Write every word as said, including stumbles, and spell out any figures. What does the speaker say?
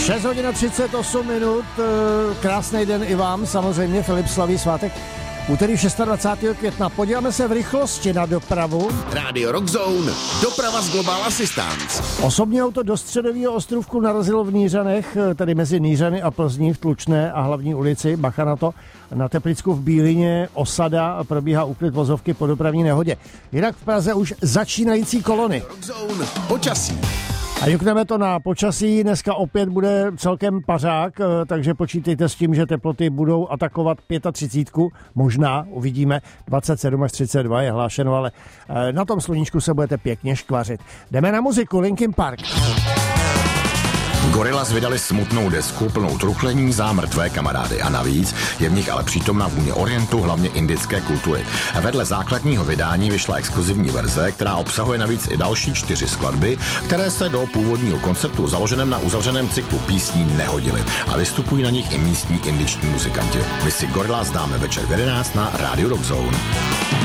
šest hodin a třicet osm minut, krásný den i vám, samozřejmě Filip slaví svátek úterý dvacátého šestého května. Podíváme se v rychlosti na dopravu. Radio Rock Zone, doprava z Global Assistance. Osobní auto do Středového ostrůvku narazilo v Nířanech, tedy mezi Nířany a Plzní v Tlučné a Hlavní ulici, bacha na to. Na Teplicku v Bílině osada, probíhá úklid vozovky po dopravní nehodě. Jinak v Praze už začínající kolony. Rock Zone, počasí. A jukneme to na počasí, dneska opět bude celkem pařák, takže počítejte s tím, že teploty budou atakovat třicet pět, možná, uvidíme, dvacet sedm až třicet dva je hlášeno, ale na tom sluníčku se budete pěkně škvařit. Jdeme na muziku, Linkin Park. Gorillaz vydali smutnou desku plnou truchlení za mrtvé kamarády a navíc je v nich ale přítomná vůně orientu, hlavně indické kultury. Vedle základního vydání vyšla exkluzivní verze, která obsahuje navíc i další čtyři skladby, které se do původního konceptu založeném na uzavřeném cyklu písní nehodily a vystupují na nich i místní indičtí muzikanti. My si Gorillaz dáme večer v jedenáct na Radio Rock Zone.